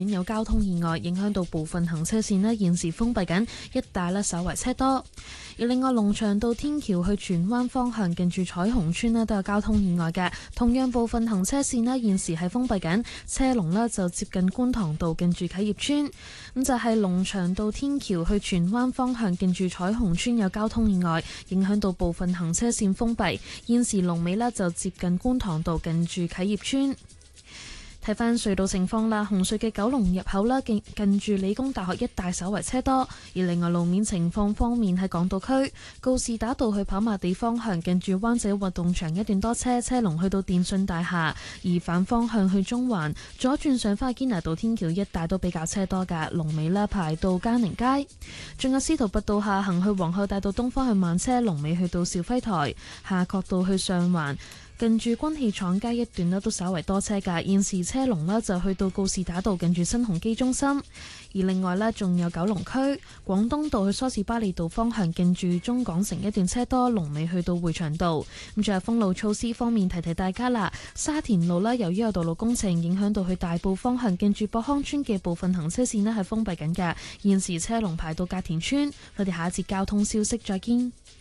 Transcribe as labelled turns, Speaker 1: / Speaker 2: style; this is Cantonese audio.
Speaker 1: 有交通意外，影響到部分行車線咧，現時封閉緊，一帶咧稍為車多。而另外，龍翔道天橋去荃灣方向近住彩虹村咧都有交通意外嘅，同樣部分行車線咧現時係封閉緊，車龍咧就接近觀塘道近住啟業村。咁就係龍翔道天橋去荃灣方向近住彩虹村有交通意外，影響到部分行車線封閉，現時龍尾咧就接近觀塘道近住啟業村。睇返隧道情況啦，紅隧嘅九龍入口啦，近住理工大學一帶稍為車多。而另外路面情況方面，喺港島區告士打道去跑馬地方向，近住灣仔運動場一段多車，車龍去到電訊大廈；而反方向去中環左轉上返堅拿道天橋一帶都比較車多㗎，龍尾啦排到嘉寧街。仲有司徒拔道下行去皇后大道東方向慢車，龍尾去到肇輝台；夏慤道去上環近住軍器廠街一段咧都稍為多車㗎，現時車龍咧就去到告士打道近住新鴻基中心。而另外咧仲有九龍區廣東道去梳士巴利道方向近住中港城一段車多，龍尾去到匯祥道。咁仲有封路措施方面，提提大家啦，沙田路咧由於有道路工程影響到去大埔方向近住博康村嘅部分行車線咧係封閉緊㗎，現時車龍排到隔田村。我哋下一節交通消息再見。